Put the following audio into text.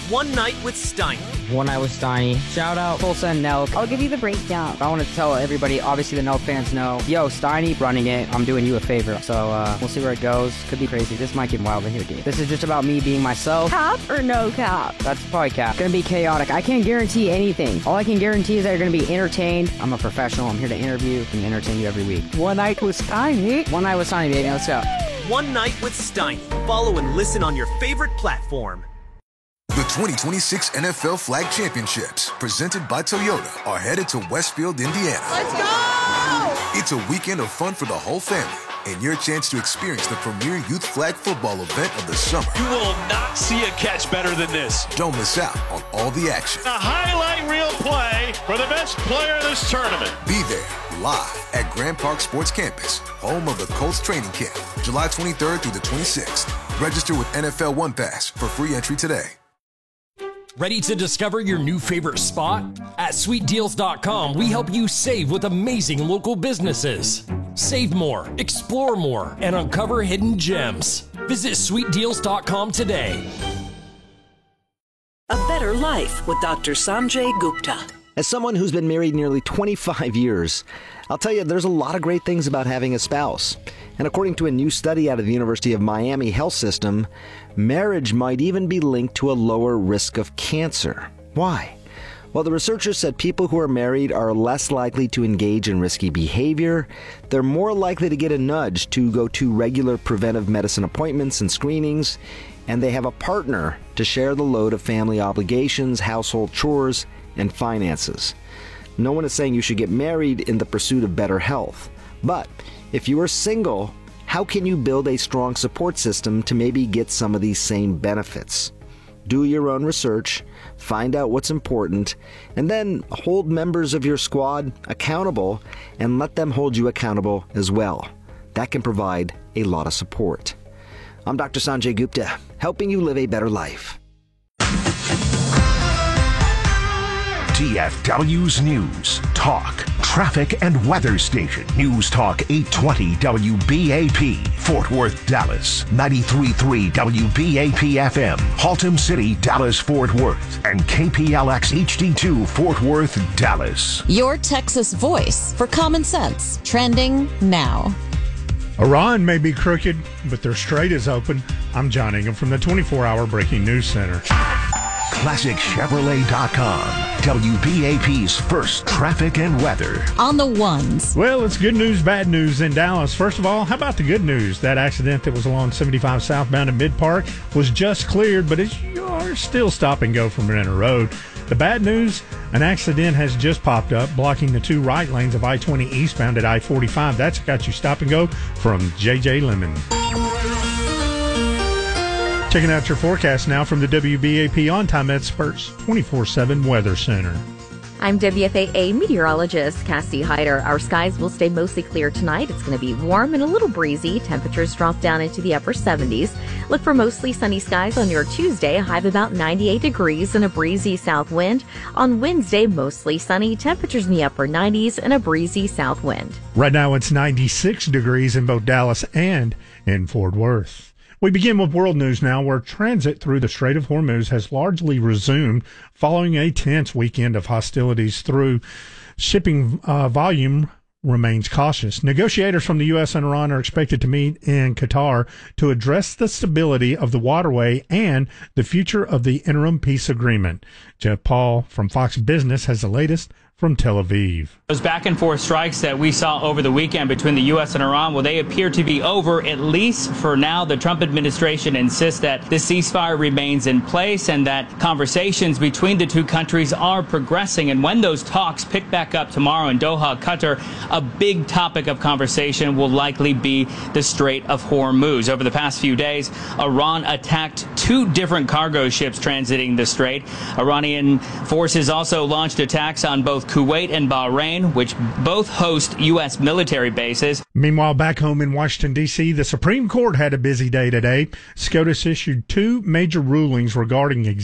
One Night with Steiny. One Night with Steiny. Shout out Tulsa and Nelk. I'll give you the breakdown. I want to tell everybody, obviously the Nelk fans know, yo, Steiny running it, I'm doing you a favor. So we'll see where it goes. Could be crazy. This might get wild in here, dude. This is just about me being myself. Cap or no cap? That's probably cap. Gonna be chaotic. I can't guarantee anything. All I can guarantee is that you're gonna be entertained. I'm a professional. I'm here to interview and entertain you every week. One Night with Steiny. One Night with Steiny, baby. Let's go. One Night with Steiny. Follow and listen on your favorite platform. The 2026 NFL Flag Championships, presented by Toyota, are headed to Westfield, Indiana. Let's go! It's a weekend of fun for the whole family and your chance to experience the premier youth flag football event of the summer. You will not see a catch better than this. Don't miss out on all the action. A highlight reel play for the best player in this tournament. Be there live at Grand Park Sports Campus, home of the Colts training camp, July 23rd through the 26th. Register with NFL One Pass for free entry today. Ready to discover your new favorite spot? At SweetDeals.com, we help you save with amazing local businesses. Save more, explore more, and uncover hidden gems. Visit SweetDeals.com today. A better life with Dr. Sanjay Gupta. As someone who's been married nearly 25 years, I'll tell you there's a lot of great things about having a spouse. And according to a new study out of the University of Miami Health System, marriage might even be linked to a lower risk of cancer. Why? Well, the researchers said people who are married are less likely to engage in risky behavior, they're more likely to get a nudge to go to regular preventive medicine appointments and screenings, and they have a partner to share the load of family obligations, household chores, and finances. No one is saying you should get married in the pursuit of better health. But if you are single, how can you build a strong support system to maybe get some of these same benefits? Do your own research, find out what's important, and then hold members of your squad accountable and let them hold you accountable as well. That can provide a lot of support. I'm Dr. Sanjay Gupta, helping you live a better life. DFW's News, Talk, Traffic and Weather Station. News Talk 820 WBAP, Fort Worth, Dallas. 93.3 WBAP FM, Haltom City, Dallas, Fort Worth. And KPLX HD2, Fort Worth, Dallas. Your Texas voice for common sense. Trending now. Iran may be crooked, but their strait is open. I'm John Ingham from the 24-hour Breaking News Center. ClassicChevrolet.com, WBAP's first traffic and weather. On the ones. Well, it's good news, bad news in Dallas. First of all, how about the good news? That accident that was along 75 southbound at Mid-Park was just cleared, but you are still stop and go from Renner Road. The bad news, an accident has just popped up, blocking the two right lanes of I-20 eastbound at I-45. That's got you stop and go from J.J. Lemon. Checking out your forecast now from the WBAP On-Time Experts 24/7 Weather Center. I'm WFAA meteorologist Cassie Hyder. Our skies will stay mostly clear tonight. It's going to be warm and a little breezy. Temperatures drop down into the upper 70s. Look for mostly sunny skies on your Tuesday, a high of about 98 degrees and a breezy south wind. On Wednesday, mostly sunny. Temperatures in the upper 90s and a breezy south wind. Right now it's 96 degrees in both Dallas and in Fort Worth. We begin with world news now, where transit through the Strait of Hormuz has largely resumed following a tense weekend of hostilities. Through shipping volume remains cautious. Negotiators from the U.S. and Iran are expected to meet in Qatar to address the stability of the waterway and the future of the interim peace agreement. Jeff Paul from Fox Business has the latest from Tel Aviv. Those back and forth strikes that we saw over the weekend between the U.S. and Iran, well, they appear to be over, at least for now. The Trump administration insists that the ceasefire remains in place and that conversations between the two countries are progressing. And when those talks pick back up tomorrow in Doha, Qatar, a big topic of conversation will likely be the Strait of Hormuz. Over the past few days, Iran attacked two different cargo ships transiting the strait. Iranian forces also launched attacks on both Kuwait and Bahrain, which both host U.S. military bases. Meanwhile, back home in Washington, D.C., the Supreme Court had a busy day today. SCOTUS issued two major rulings regarding